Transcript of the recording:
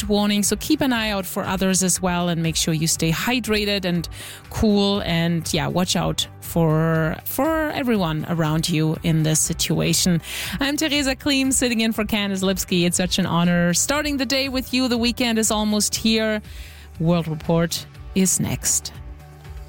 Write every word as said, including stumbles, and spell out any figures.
heat warning, so keep an eye out for others as well and make sure you stay hydrated and cool, and yeah, watch out for for everyone around you in this situation. I'm Teresa Klim, sitting in for Candice Lipsky. It's such an honor starting the day with you. The weekend is almost here. World Report is next.